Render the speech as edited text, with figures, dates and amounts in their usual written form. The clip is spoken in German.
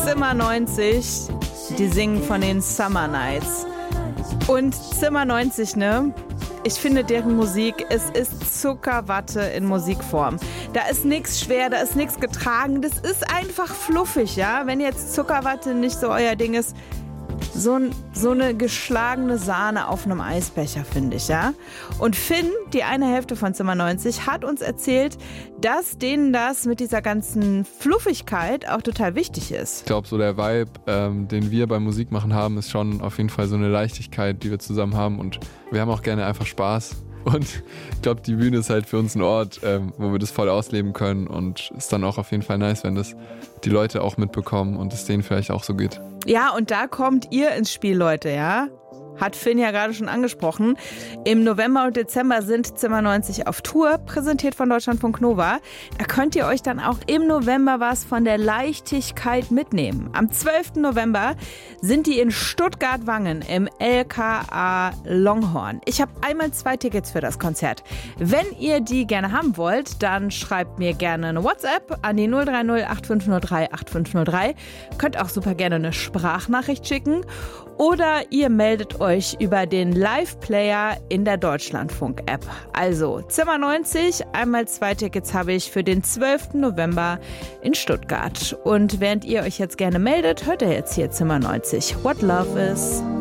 Zimmer 90, die singen von den Summer Nights. Und Zimmer 90, ne? Ich finde deren Musik, es ist Zuckerwatte in Musikform. Da ist nichts schwer, da ist nichts getragen, das ist einfach fluffig, ja? Wenn jetzt Zuckerwatte nicht so euer Ding ist, so eine geschlagene Sahne auf einem Eisbecher, finde ich, ja? Und Finn, die eine Hälfte von Zimmer 90, hat uns erzählt, dass denen das mit dieser ganzen Fluffigkeit auch total wichtig ist. Ich glaube, so der Vibe, den wir beim Musikmachen haben, ist schon auf jeden Fall so eine Leichtigkeit, die wir zusammen haben. Und wir haben auch gerne einfach Spaß. Und ich glaube, die Bühne ist halt für uns ein Ort, wo wir das voll ausleben können. Und ist dann auch auf jeden Fall nice, wenn das die Leute auch mitbekommen und es denen vielleicht auch so geht. Ja, und da kommt ihr ins Spiel, Leute, ja? Hat Finn ja gerade schon angesprochen. Im November und Dezember sind Zimmer 90 auf Tour, präsentiert von Deutschlandfunk Nova. Da könnt ihr euch dann auch im November was von der Leichtigkeit mitnehmen. Am 12. November sind die in Stuttgart-Wangen im LKA Longhorn. Ich habe einmal 2 Tickets für das Konzert. Wenn ihr die gerne haben wollt, dann schreibt mir gerne eine WhatsApp an die 030 8503 8503. Könnt auch super gerne eine Sprachnachricht schicken. Oder ihr meldet euch über den Live-Player in der Deutschlandfunk-App. Also Zimmer 90, einmal 2 Tickets habe ich für den 12. November in Stuttgart. Und während ihr euch jetzt gerne meldet, hört ihr jetzt hier Zimmer 90. What Love Is.